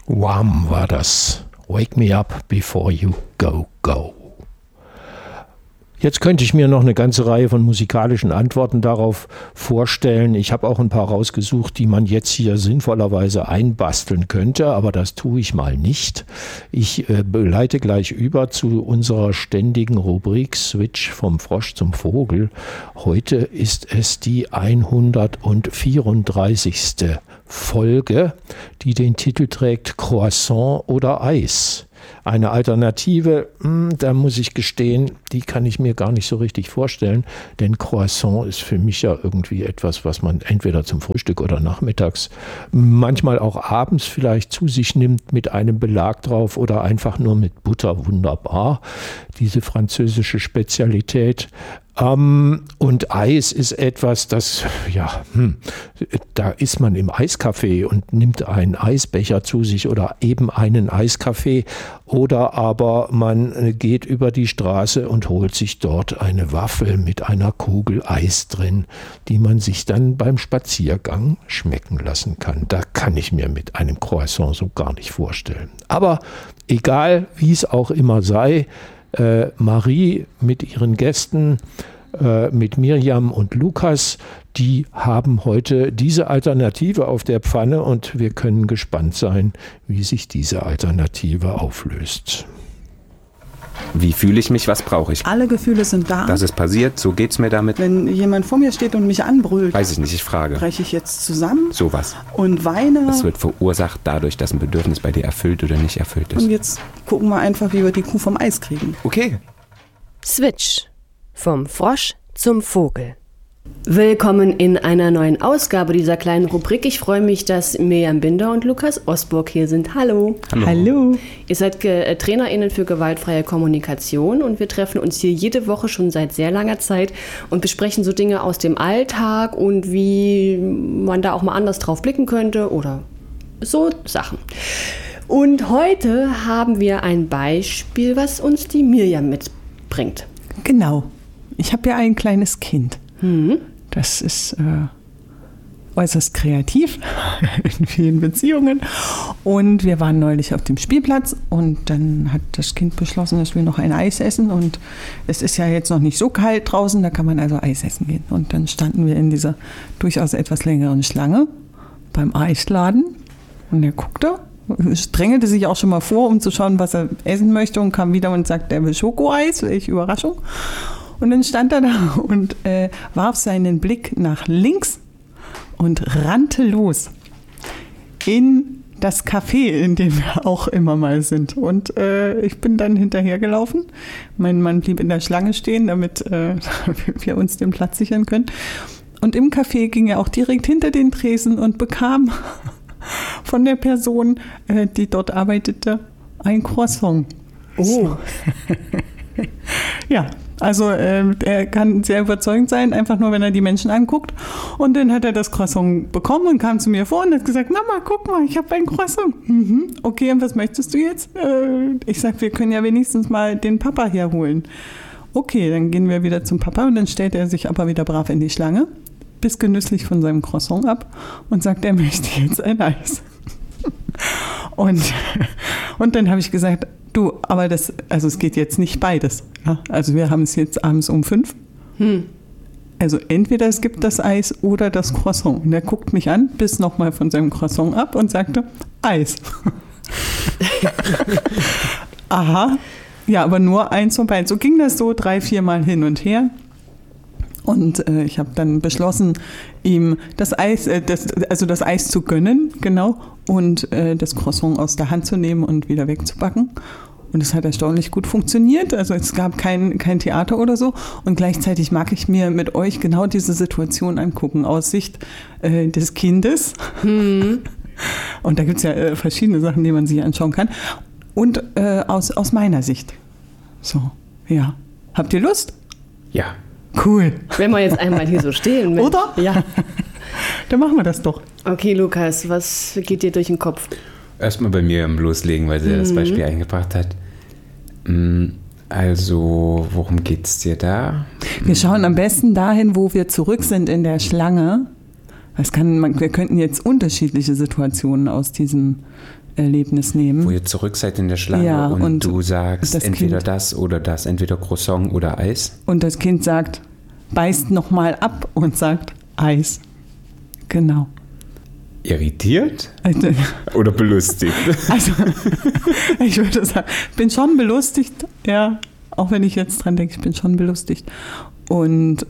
Wham war das. Wake me up before you go, go. Jetzt könnte ich mir noch eine ganze Reihe von musikalischen Antworten darauf vorstellen. Ich habe auch ein paar rausgesucht, die man jetzt hier sinnvollerweise einbasteln könnte, aber das tue ich mal nicht. Ich leite gleich über zu unserer ständigen Rubrik Switch vom Frosch zum Vogel. Heute ist es die 134. Folge, die den Titel trägt Croissant oder Eis. Eine Alternative, da muss ich gestehen, die kann ich mir gar nicht so richtig vorstellen, denn Croissant ist für mich ja irgendwie etwas, was man entweder zum Frühstück oder nachmittags, manchmal auch abends vielleicht zu sich nimmt mit einem Belag drauf oder einfach nur mit Butter, wunderbar, diese französische Spezialität. Und Eis ist etwas, das, da ist man im Eiscafé und nimmt einen Eisbecher zu sich oder eben einen Eiskaffee oder aber man geht über die Straße und holt sich dort eine Waffel mit einer Kugel Eis drin, die man sich dann beim Spaziergang schmecken lassen kann. Da kann ich mir mit einem Croissant so gar nicht vorstellen. Aber egal, wie es auch immer sei, Marie mit ihren Gästen, mit Mirjam und Lukas, die haben heute diese Alternative auf der Pfanne und wir können gespannt sein, wie sich diese Alternative auflöst. Wie fühle ich mich, was brauche ich? Alle Gefühle sind da. Das ist passiert, so geht's mir damit. Wenn jemand vor mir steht und mich anbrüllt, weiß ich nicht, ich frage. breche ich jetzt zusammen? Sowas. Und weine? Das wird verursacht dadurch, dass ein Bedürfnis bei dir erfüllt oder nicht erfüllt ist. Und jetzt gucken wir einfach, wie wir die Kuh vom Eis kriegen. Okay. Switch. Vom Frosch zum Vogel. Willkommen in einer neuen Ausgabe dieser kleinen Rubrik. Ich freue mich, dass Mirjam Binder und Lukas Osburg hier sind. Hallo. Hallo. Ihr seid TrainerInnen für gewaltfreie Kommunikation und wir treffen uns hier jede Woche schon seit sehr langer Zeit und besprechen so Dinge aus dem Alltag und wie man da auch mal anders drauf blicken könnte oder so Sachen. Und heute haben wir ein Beispiel, was uns die Mirjam mitbringt. Genau. Ich habe ja ein kleines Kind. Das ist äußerst kreativ in vielen Beziehungen. Und wir waren neulich auf dem Spielplatz und dann hat das Kind beschlossen, es will noch ein Eis essen. Und es ist ja jetzt noch nicht so kalt draußen, da kann man also Eis essen gehen. Und dann standen wir in dieser durchaus etwas längeren Schlange beim Eisladen und er guckte, drängelte sich auch schon mal vor, um zu schauen, was er essen möchte und kam wieder und sagte, er will Schokoeis, welche Überraschung. Und dann stand er da und warf seinen Blick nach links und rannte los in das Café, in dem wir auch immer mal sind. Und ich bin dann hinterhergelaufen. Mein Mann blieb in der Schlange stehen, damit wir uns den Platz sichern können. Und im Café ging er auch direkt hinter den Tresen und bekam von der Person, die dort arbeitete, ein Croissant. Oh. So. Ja. Also er kann sehr überzeugend sein, einfach nur, wenn er die Menschen anguckt. Und dann hat er das Croissant bekommen und kam zu mir vor und hat gesagt, Mama, guck mal, ich habe ein Croissant. Okay, und was möchtest du jetzt? Ich sage, wir können ja wenigstens mal den Papa herholen. Okay, dann gehen wir wieder zum Papa und dann stellt er sich aber wieder brav in die Schlange, biss genüsslich von seinem Croissant ab und sagt, er möchte jetzt ein Eis. Und dann habe ich gesagt, du, aber es geht jetzt nicht beides. Ja? Also wir haben es jetzt abends um 5. Also entweder es gibt das Eis oder das Croissant. Und er guckt mich an, biss nochmal von seinem Croissant ab und sagte, Eis. Aha, ja, aber nur eins von beiden. So ging das so 3-4 Mal hin und her. Und ich habe dann beschlossen, ihm das Eis zu gönnen, genau, und das Croissant aus der Hand zu nehmen und wieder wegzubacken. Und es hat erstaunlich gut funktioniert. Also es gab kein Theater oder so. Und gleichzeitig mag ich mir mit euch genau diese Situation angucken, aus Sicht des Kindes. Und da gibt es ja verschiedene Sachen, die man sich anschauen kann. Und aus meiner Sicht. So, ja. Habt ihr Lust? Ja. Cool. Wenn wir jetzt einmal hier so stehen. Mensch. Oder? Ja. Dann machen wir das doch. Okay, Lukas, was geht dir durch den Kopf? Erstmal bei mir loslegen, weil sie das Beispiel eingebracht hat. Also, worum geht's dir da? Wir schauen am besten dahin, wo wir zurück sind in der Schlange. Wir könnten jetzt unterschiedliche Situationen aus diesem Erlebnis nehmen. Wo ihr zurück seid in der Schlange Ja, und du sagst das entweder Kind- das oder das, entweder Croissant oder Eis. Und das Kind sagt, beißt nochmal ab und sagt Eis. Genau. Irritiert Also, oder belustigt? also ich würde sagen, ich bin schon belustigt, ja, auch wenn ich jetzt dran denke, ich bin schon belustigt. Und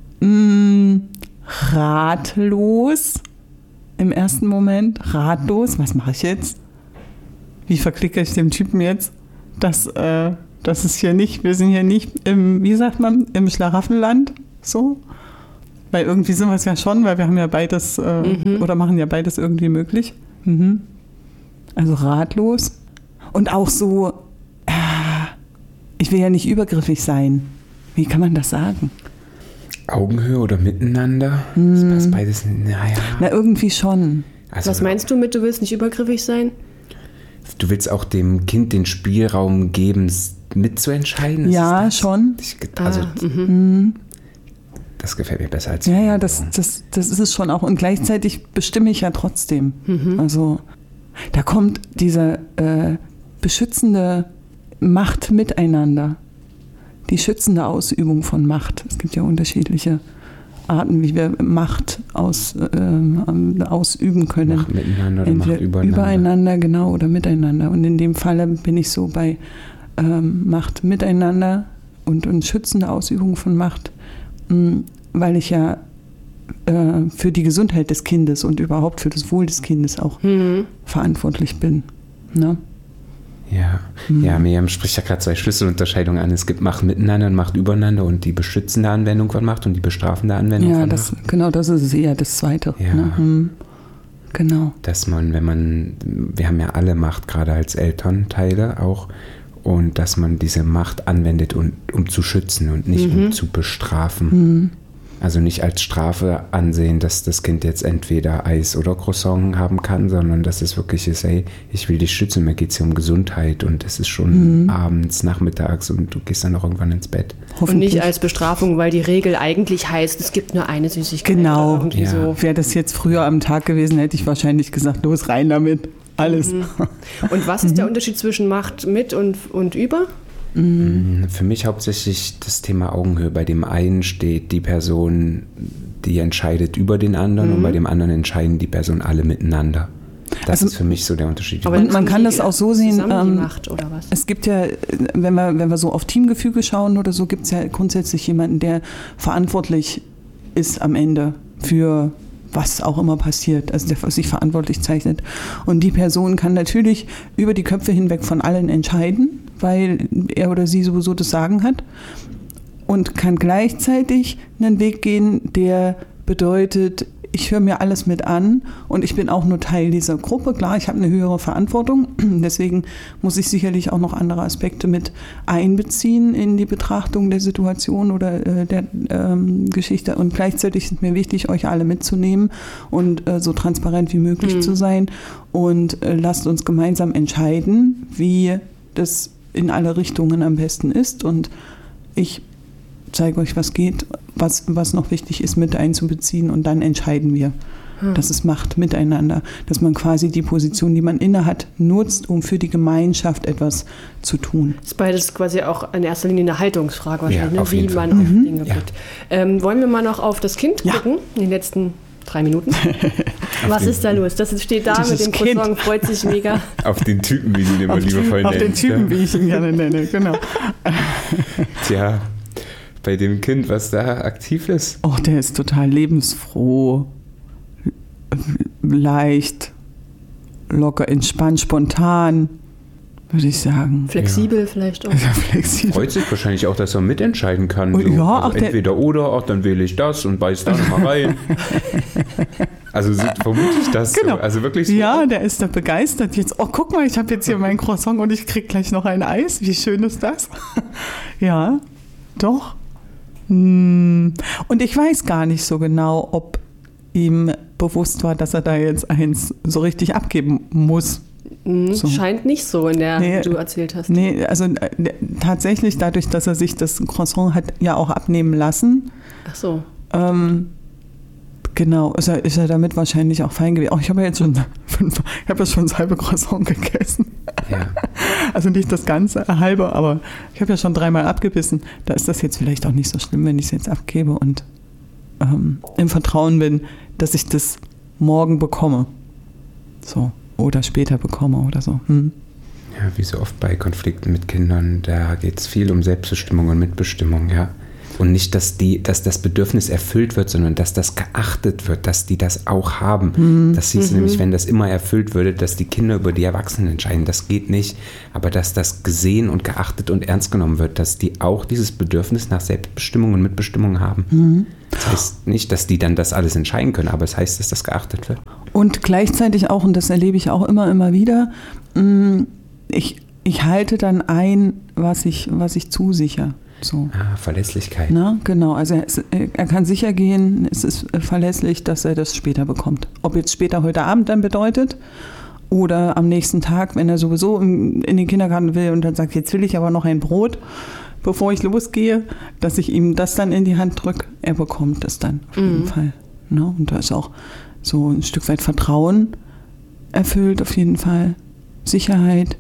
ratlos im ersten Moment, ratlos, was mache ich jetzt? Wie verklicke ich dem Typen jetzt, dass es hier nicht, wir sind hier nicht im, wie sagt man, im Schlaraffenland, so? Weil irgendwie sind wir es ja schon, weil wir haben ja beides oder machen ja beides irgendwie möglich. Mhm. Also ratlos. Und auch so, ich will ja nicht übergriffig sein. Wie kann man das sagen? Augenhöhe oder miteinander? Das passt beides. Naja. Na, irgendwie schon. Also, Was meinst du mit, du willst nicht übergriffig sein? du willst auch dem Kind den Spielraum geben, mitzuentscheiden? Ist Ja, es das? schon. Also, das gefällt mir besser als Ja, das ist es schon auch. Und gleichzeitig bestimme ich ja trotzdem. Also da kommt diese beschützende Macht miteinander. Die schützende Ausübung von Macht. Es gibt ja unterschiedliche Arten, wie wir Macht ausüben können. Macht miteinander oder Macht Entweder übereinander. übereinander, genau, oder miteinander. Und in dem Falle bin ich so bei Macht miteinander und schützende Ausübung von Macht, weil ich ja für die Gesundheit des Kindes und überhaupt für das Wohl des Kindes auch verantwortlich bin. Ne? Ja. Ja, Miriam spricht ja gerade zwei Schlüsselunterscheidungen an. Es gibt Macht miteinander und Macht übereinander und die beschützende Anwendung von Macht und die bestrafende Anwendung Ja, von das, Macht. genau, das ist eher das Zweite. Ja. Ne? Genau. Dass man, wir haben ja alle Macht, gerade als Elternteile auch, und dass man diese Macht anwendet, um zu schützen und nicht um zu bestrafen. Also nicht als Strafe ansehen, dass das Kind jetzt entweder Eis oder Croissant haben kann, sondern dass es wirklich ist, ey, ich will dich schützen, mir geht es hier um Gesundheit und es ist schon abends, nachmittags und du gehst dann auch irgendwann ins Bett. Und nicht als Bestrafung, weil die Regel eigentlich heißt, es gibt nur eine Süßigkeit. Genau. Oder irgendwie Ja. so. Wäre das jetzt früher am Tag gewesen, hätte ich wahrscheinlich gesagt, los, rein damit. Alles. Und was ist der Unterschied zwischen Macht mit und über? Für mich hauptsächlich das Thema Augenhöhe. Bei dem einen steht die Person, die entscheidet über den anderen und bei dem anderen entscheiden die Personen alle miteinander. Das ist für mich so der Unterschied. Aber Und dann man haben kann die das auch so sehen, zusammen die Macht oder was? Es gibt ja, wenn wir so auf Teamgefüge schauen oder so, gibt es ja grundsätzlich jemanden, der verantwortlich ist am Ende für was auch immer passiert, also der sich verantwortlich zeichnet. Und die Person kann natürlich über die Köpfe hinweg von allen entscheiden, weil er oder sie sowieso das Sagen hat und kann gleichzeitig einen Weg gehen, der bedeutet, ich höre mir alles mit an und ich bin auch nur Teil dieser Gruppe. Klar, ich habe eine höhere Verantwortung, deswegen muss ich sicherlich auch noch andere Aspekte mit einbeziehen in die Betrachtung der Situation oder der Geschichte. Und gleichzeitig ist mir wichtig, euch alle mitzunehmen und so transparent wie möglich zu sein. Und lasst uns gemeinsam entscheiden, wie das in alle Richtungen am besten ist. Und ich zeige euch, was geht, was noch wichtig ist, mit einzubeziehen und dann entscheiden wir. Das ist Macht miteinander, dass man quasi die Position, die man innehat, nutzt, um für die Gemeinschaft etwas zu tun. Das ist beides quasi auch in erster Linie eine Haltungsfrage wahrscheinlich, Ja, auf wie jeden man Fall. auf Dinge Ja. blickt. Wollen wir mal noch auf das Kind gucken, in den letzten 3 Minuten? Was ist da los? Das steht da Dieses mit dem Kind. Croissant, freut sich mega. Auf den Typen, wie du ihn immer liebevoll Auf den nennst. Typen, wie ich ihn gerne nenne, genau. Tja, bei dem Kind, was da aktiv ist. Oh, der ist total lebensfroh, leicht, locker, entspannt, spontan, würde ich sagen. Flexibel vielleicht auch. Ja, flexibel. Freut sich wahrscheinlich auch, dass er mitentscheiden kann. So. Ja, also ach, der- entweder oder, ach, dann wähle ich das und beiß da nochmal rein. Also vermute ich das Genau. so. Also wirklich so. Ja, der ist da begeistert jetzt. Oh, guck mal, ich habe jetzt hier mein Croissant und ich krieg gleich noch ein Eis. Wie schön ist das? Ja, doch. Und ich weiß gar nicht so genau, ob ihm bewusst war, dass er da jetzt eins so richtig abgeben muss. So. Scheint nicht so, in der Nee. du erzählt hast. Nee, also tatsächlich dadurch, dass er sich das Croissant hat ja auch abnehmen lassen, Ach so. Genau, ist er damit wahrscheinlich auch fein gewesen. Ich habe ja jetzt schon das halbe Croissant gegessen. Ja. Also nicht das ganze halbe, aber ich habe ja schon 3-mal abgebissen. Da ist das jetzt vielleicht auch nicht so schlimm, wenn ich es jetzt abgebe und im Vertrauen bin, dass ich das morgen bekomme. So, oder später bekomme oder so. Ja, wie so oft bei Konflikten mit Kindern, da geht es viel um Selbstbestimmung und Mitbestimmung, ja. Und nicht, dass das Bedürfnis erfüllt wird, sondern dass das geachtet wird, dass die das auch haben. Das hieß nämlich, wenn das immer erfüllt würde, dass die Kinder über die Erwachsenen entscheiden. Das geht nicht. Aber dass das gesehen und geachtet und ernst genommen wird, dass die auch dieses Bedürfnis nach Selbstbestimmung und Mitbestimmung haben. Das heißt nicht, dass die dann das alles entscheiden können, aber es heißt, dass das geachtet wird. Und gleichzeitig auch, und das erlebe ich auch immer wieder, ich halte dann ein, was ich zusichere. So. Verlässlichkeit. Na, genau, also er kann sicher gehen, es ist verlässlich, dass er das später bekommt. Ob jetzt später heute Abend dann bedeutet oder am nächsten Tag, wenn er sowieso in den Kindergarten will und dann sagt, jetzt will ich aber noch ein Brot, bevor ich losgehe, dass ich ihm das dann in die Hand drücke, er bekommt es dann auf jeden Fall. Na, und da ist auch so ein Stück weit Vertrauen erfüllt auf jeden Fall, Sicherheit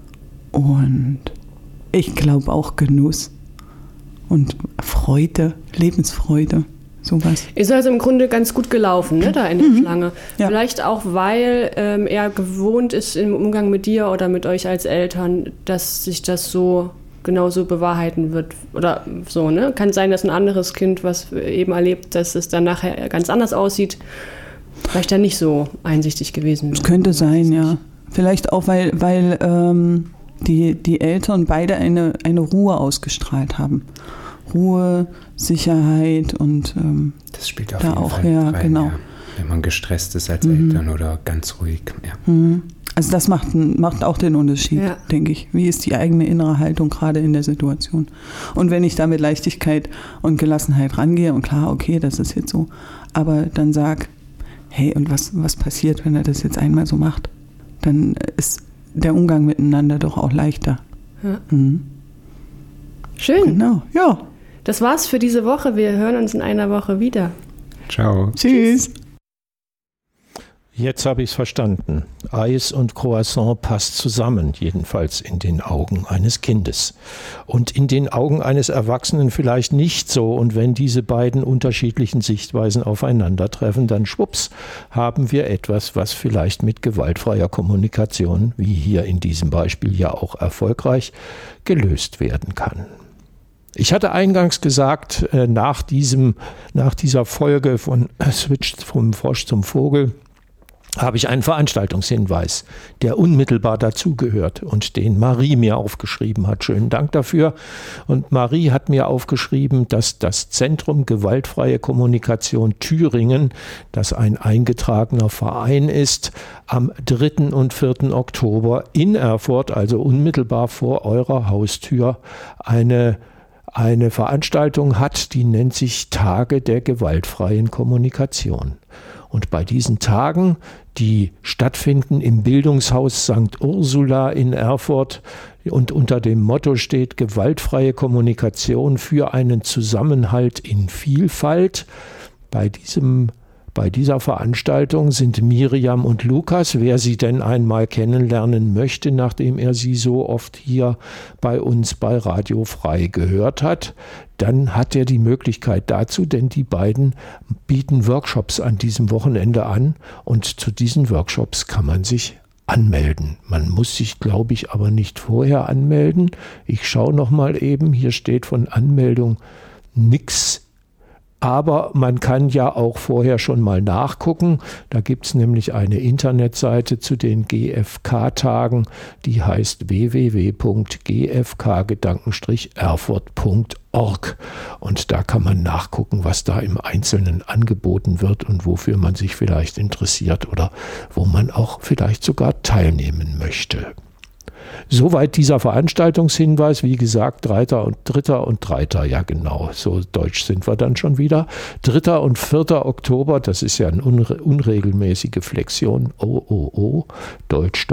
und ich glaube auch Genuss. Und Freude, Lebensfreude, sowas. Ist also im Grunde ganz gut gelaufen, ne, da in der Schlange. Ja. Vielleicht auch, weil er gewohnt ist im Umgang mit dir oder mit euch als Eltern, dass sich das so genauso bewahrheiten wird. Oder so, ne? Kann sein, dass ein anderes Kind, was eben erlebt, dass es dann nachher ganz anders aussieht, vielleicht dann nicht so einsichtig gewesen wäre. Es könnte sein, ja. Vielleicht auch, weil die Eltern beide eine Ruhe ausgestrahlt haben. Ruhe, Sicherheit und das spielt auf da jeden auch, Fall ja, rein, genau. Ja. Wenn man gestresst ist als Eltern oder ganz ruhig. Ja. Also das macht auch den Unterschied, denke ich. Wie ist die eigene innere Haltung gerade in der Situation? Und wenn ich da mit Leichtigkeit und Gelassenheit rangehe und klar, okay, das ist jetzt so, aber dann sag, hey, und was passiert, wenn er das jetzt einmal so macht? Dann ist der Umgang miteinander doch auch leichter. Ja. Schön. Genau, ja. Das war's für diese Woche. Wir hören uns in einer Woche wieder. Ciao. Tschüss. Jetzt habe ich es verstanden. Eis und Croissant passt zusammen, jedenfalls in den Augen eines Kindes. Und in den Augen eines Erwachsenen vielleicht nicht so. Und wenn diese beiden unterschiedlichen Sichtweisen aufeinandertreffen, dann schwupps, haben wir etwas, was vielleicht mit gewaltfreier Kommunikation, wie hier in diesem Beispiel ja auch erfolgreich, gelöst werden kann. Ich hatte eingangs gesagt, nach dieser Folge von Switch vom Frosch zum Vogel, habe ich einen Veranstaltungshinweis, der unmittelbar dazugehört und den Marie mir aufgeschrieben hat. Schönen Dank dafür. Und Marie hat mir aufgeschrieben, dass das Zentrum Gewaltfreie Kommunikation Thüringen, das ein eingetragener Verein ist, am 3. und 4. Oktober in Erfurt, also unmittelbar vor eurer Haustür, eine Veranstaltung hat, die nennt sich Tage der gewaltfreien Kommunikation. Und bei diesen Tagen, die stattfinden im Bildungshaus St. Ursula in Erfurt und unter dem Motto steht gewaltfreie Kommunikation für einen Zusammenhalt in Vielfalt, bei dieser Veranstaltung sind Miriam und Lukas, wer sie denn einmal kennenlernen möchte, nachdem er sie so oft hier bei uns bei Radio Frei gehört hat, dann hat er die Möglichkeit dazu, denn die beiden bieten Workshops an diesem Wochenende an und zu diesen Workshops kann man sich anmelden. Man muss sich, glaube ich, aber nicht vorher anmelden. Ich schaue noch mal eben, hier steht von Anmeldung nichts. Aber man kann ja auch vorher schon mal nachgucken. Da gibt es nämlich eine Internetseite zu den GFK-Tagen, die heißt www.gfk-erfurt.org. Und da kann man nachgucken, was da im Einzelnen angeboten wird und wofür man sich vielleicht interessiert oder wo man auch vielleicht sogar teilnehmen möchte. Soweit dieser Veranstaltungshinweis, wie gesagt, 3. und 3. Ja genau, so deutsch sind wir dann schon wieder. 3. und 4. Oktober, das ist ja eine unregelmäßige Flexion. Deutsch.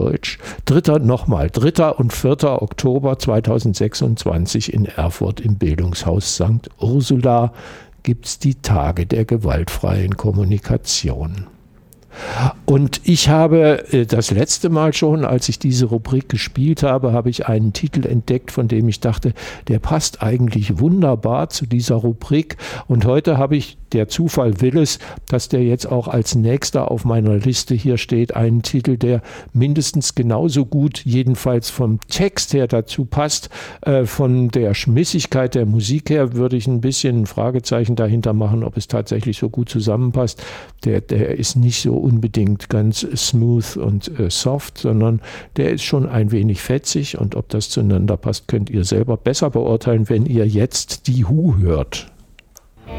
3. und 4. Oktober 2026 in Erfurt im Bildungshaus St. Ursula. gibt es die Tage der gewaltfreien Kommunikation. Und ich habe das letzte Mal schon, als ich diese Rubrik gespielt habe, habe ich einen Titel entdeckt, von dem ich dachte, der passt eigentlich wunderbar zu dieser Rubrik. Und heute habe ich, der Zufall will es, dass der jetzt auch als nächster auf meiner Liste hier steht, einen Titel, der mindestens genauso gut, jedenfalls vom Text her dazu passt. Von der Schmissigkeit der Musik her würde ich ein bisschen ein Fragezeichen dahinter machen, ob es tatsächlich so gut zusammenpasst. Der ist nicht so unbedingt ganz smooth und soft, sondern der ist schon ein wenig fetzig. Und ob das zueinander passt, könnt ihr selber besser beurteilen, wenn ihr jetzt die Who hört.